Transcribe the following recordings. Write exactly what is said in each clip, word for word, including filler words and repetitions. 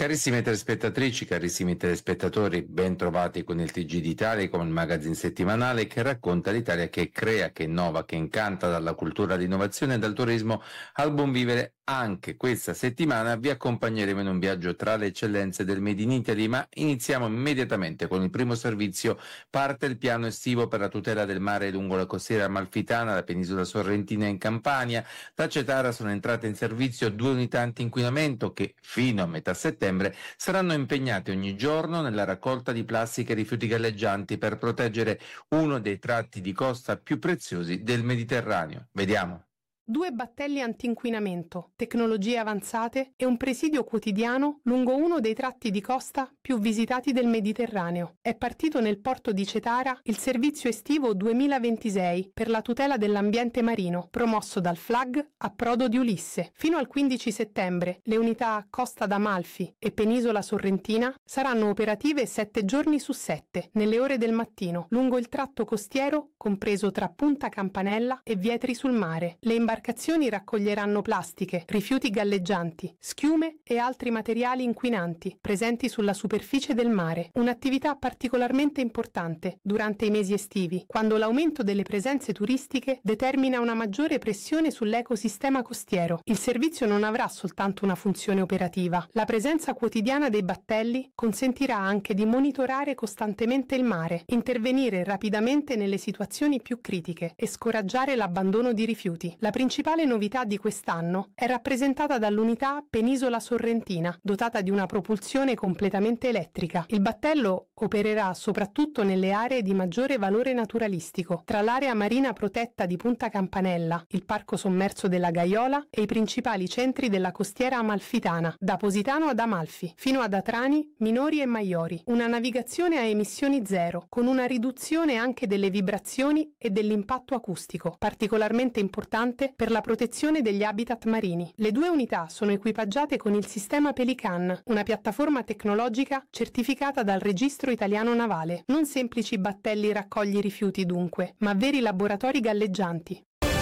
Carissime telespettatrici, carissimi telespettatori, ben trovati con il T G d'Italia, come il magazine settimanale che racconta l'Italia, che crea, che innova, che incanta, dalla cultura all'innovazione e dal turismo al buon vivere. Anche questa settimana vi accompagneremo in un viaggio tra le eccellenze del Made in Italy, ma iniziamo immediatamente con il primo servizio. Parte il piano estivo per la tutela del mare lungo la costiera amalfitana, la penisola sorrentina in Campania. Da Cetara sono entrate in servizio due unità antinquinamento che, fino a metà settembre, saranno impegnate ogni giorno nella raccolta di plastica e rifiuti galleggianti per proteggere uno dei tratti di costa più preziosi del Mediterraneo. Vediamo. Due battelli antinquinamento, tecnologie avanzate e un presidio quotidiano lungo uno dei tratti di costa più visitati del Mediterraneo. È partito nel porto di Cetara il servizio estivo duemilaventisei per la tutela dell'ambiente marino, promosso dal F L A G Approdo di Ulisse. Fino al quindici settembre le unità Costa d'Amalfi e Penisola Sorrentina saranno operative sette giorni su sette, nelle ore del mattino, lungo il tratto costiero compreso tra Punta Campanella e Vietri sul Mare. Le imbarcazioni raccoglieranno plastiche, rifiuti galleggianti, schiume e altri materiali inquinanti presenti sulla superficie del mare. Un'attività particolarmente importante durante i mesi estivi, quando l'aumento delle presenze turistiche determina una maggiore pressione sull'ecosistema costiero. Il servizio non avrà soltanto una funzione operativa. La presenza quotidiana dei battelli consentirà anche di monitorare costantemente il mare, intervenire rapidamente nelle situazioni più critiche e scoraggiare l'abbandono di rifiuti. La principale novità di quest'anno è rappresentata dall'unità Penisola Sorrentina, dotata di una propulsione completamente elettrica. Il battello opererà soprattutto nelle aree di maggiore valore naturalistico, tra l'area marina protetta di Punta Campanella, il parco sommerso della Gaiola e i principali centri della costiera amalfitana, da Positano ad Amalfi, fino ad Atrani, Minori e Maiori. Una navigazione a emissioni zero, con una riduzione anche delle vibrazioni e dell'impatto acustico, particolarmente importante per la protezione degli habitat marini. Le due unità sono equipaggiate con il sistema Pelican, una piattaforma tecnologica certificata dal Registro Italiano Navale. Non semplici battelli raccogli rifiuti dunque, ma veri laboratori galleggianti.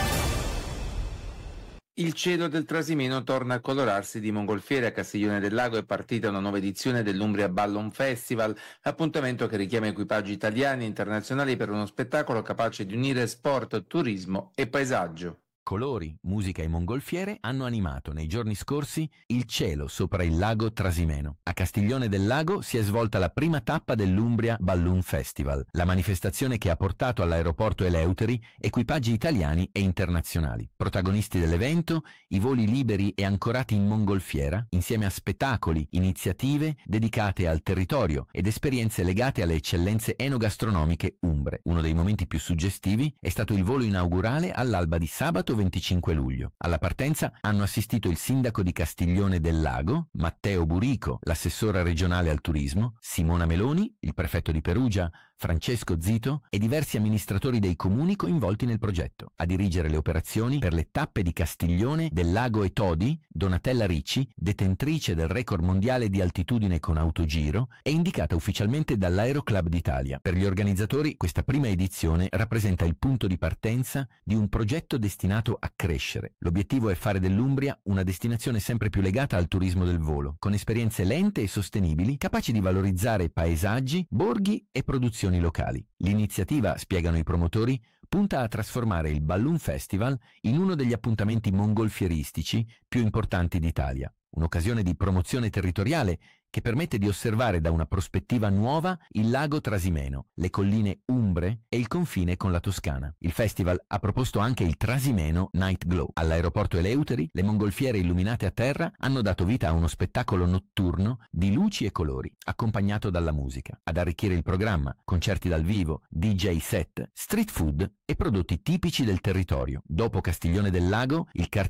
Il cielo del Trasimeno torna a colorarsi di mongolfiere. A Castiglione del Lago è partita una nuova edizione dell'Umbria Ballon Festival, appuntamento che richiama equipaggi italiani e internazionali per uno spettacolo capace di unire sport, turismo e paesaggio. Colori, musica e mongolfiere hanno animato nei giorni scorsi il cielo sopra il lago Trasimeno. A Castiglione del Lago si è svolta la prima tappa dell'Umbria Balloon Festival, la manifestazione che ha portato all'aeroporto Eleuteri equipaggi italiani e internazionali. Protagonisti dell'evento, i voli liberi e ancorati in mongolfiera, insieme a spettacoli, iniziative dedicate al territorio ed esperienze legate alle eccellenze enogastronomiche umbre. Uno dei momenti più suggestivi è stato il volo inaugurale all'alba di sabato venticinque luglio. Alla partenza hanno assistito il sindaco di Castiglione del Lago, Matteo Burico, l'assessora regionale al turismo, Simona Meloni, il prefetto di Perugia, Francesco Zito e diversi amministratori dei comuni coinvolti nel progetto. A dirigere le operazioni per le tappe di Castiglione del Lago e Todi, Donatella Ricci, detentrice del record mondiale di altitudine con autogiro, è indicata ufficialmente dall'Aeroclub d'Italia. Per gli organizzatori questa prima edizione rappresenta il punto di partenza di un progetto destinato a crescere. L'obiettivo è fare dell'Umbria una destinazione sempre più legata al turismo del volo, con esperienze lente e sostenibili, capaci di valorizzare paesaggi, borghi e produzioni locali. L'iniziativa, spiegano i promotori, punta a trasformare il Balloon Festival in uno degli appuntamenti mongolfieristici più importanti d'Italia. Un'occasione di promozione territoriale che permette di osservare da una prospettiva nuova il lago Trasimeno, le colline umbre e il confine con la Toscana. Il festival ha proposto anche il Trasimeno Night Glow. All'aeroporto Eleuteri le mongolfiere illuminate a terra hanno dato vita a uno spettacolo notturno di luci e colori, accompagnato dalla musica. Ad arricchire il programma, concerti dal vivo, D J set, street food e prodotti tipici del territorio. Dopo Castiglione del Lago, il